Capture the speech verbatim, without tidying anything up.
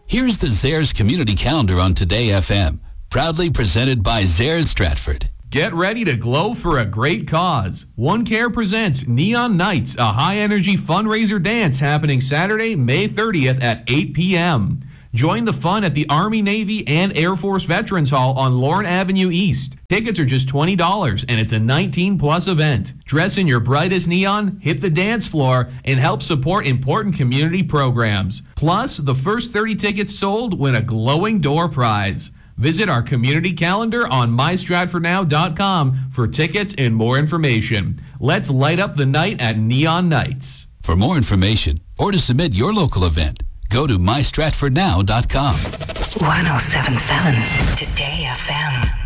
Here's the Zares Community Calendar on Today F M, proudly presented by Zares Stratford. Get ready to glow for a great cause. One Care presents Neon Nights, a high-energy fundraiser dance happening Saturday, May thirtieth at eight p.m. Join the fun at the Army, Navy, and Air Force Veterans Hall on Lorne Avenue East. Tickets are just twenty dollars, and it's a nineteen plus event. Dress in your brightest neon, hit the dance floor, and help support important community programs. Plus, the first thirty tickets sold win a glowing door prize. Visit our community calendar on my stratford now dot com for tickets and more information. Let's light up the night at Neon Nights. For more information or to submit your local event, go to my stratford now dot com. one oh seven point seven Today F M.